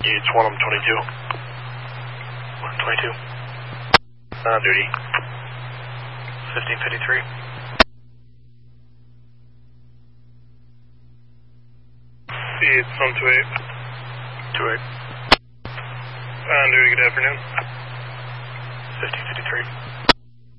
It's 122. 122. On duty. 1553. It's 128. 28. On duty, good afternoon. 1553.